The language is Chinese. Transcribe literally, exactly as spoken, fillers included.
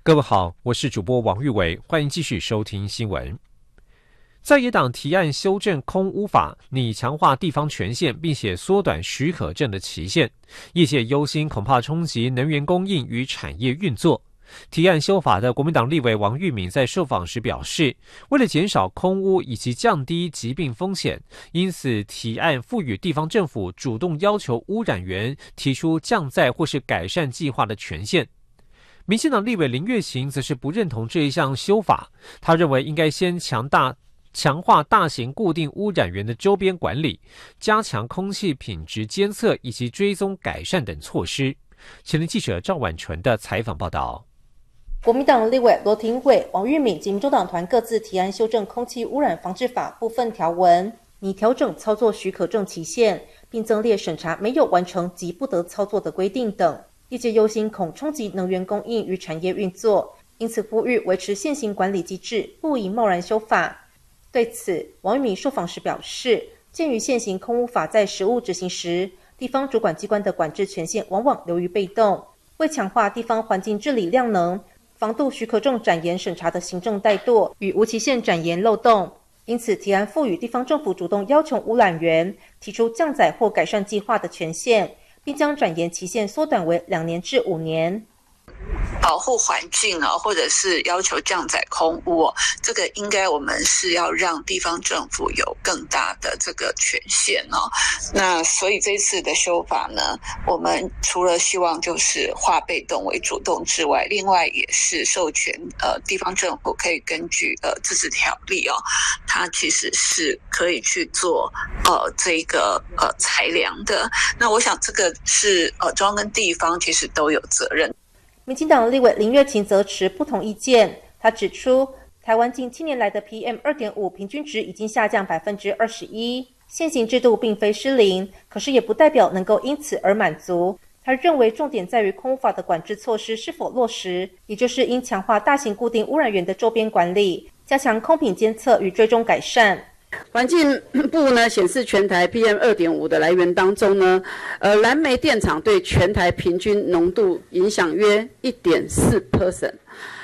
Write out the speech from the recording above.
各位好，我是主播王玉伟，欢迎继续收听新闻。在野党提案修正空污法，拟强化地方权限，并且缩短许可证的期限。业界忧心恐怕冲击能源供应与产业运作。提案修法的国民党立委王玉敏在受访时表示，为了减少空污以及降低疾病风险，因此提案赋予地方政府主动要求污染源提出降载或是改善计划的权限。民进党立委林月琴则是不认同这一项修法，他认为应该先强大强化大型固定污染源的周边管理，加强空气品质监测以及追踪改善等措施。前天记者赵婉纯的采访报道。 国民党立委罗廷伟、王玉敏及民众党团各自提案修正空气污染防治法部分条文，拟调整操作许可证期限，并增列审查没有完成及不得操作的规定等。业界忧心恐冲击能源供应与产业运作，因此呼吁维持现行管理机制，不宜贸然修法。对此，王玉敏受访时表示，鉴于现行空污法在实务执行时，地方主管机关的管制权限往往流于被动，为强化地方环境治理量能，防杜许可证展延审查的行政怠惰与无期限展延漏洞，因此提案赋予地方政府主动要求污染源提出降载或改善计划的权限，并将展延期限缩短为两年至五年。 保护环境啊，或者是要求降载空污、哦，这个应该我们是要让地方政府有更大的这个权限哦。那所以这次的修法呢，我们除了希望就是化被动为主动之外，另外也是授权呃地方政府可以根据呃自治条例哦，它其实是可以去做呃这个呃裁量的。那我想这个是呃中央跟地方其实都有责任。 民进党立委林月琴则持不同意见，他指出，台湾近七年来的 P M 二点五 平均值已经下降 百分之二十一， 现行制度并非失灵，可是也不代表能够因此而满足。他认为重点在于空污法的管制措施是否落实，也就是应强化大型固定污染源的周边管理，加强空品监测与追踪改善。 环境部呢显示，全台 P M 二点五 的来源当中呢，呃，燃煤电厂对全台平均浓度影响约 百分之一点四。